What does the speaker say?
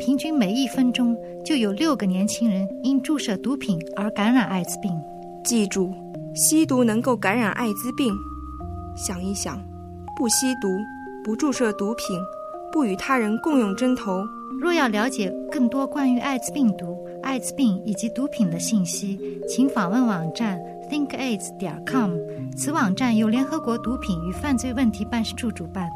平均每1分钟就有6个年轻人因注射毒品而感染艾滋病。 记住，吸毒能够感染艾滋病。想一想，不吸毒，不注射毒品，不与他人共用针头。 若要了解更多关于艾滋病毒、艾滋病以及毒品的信息，请访问网站 thinkaids.com。 此网站由联合国毒品与犯罪问题办事处主办。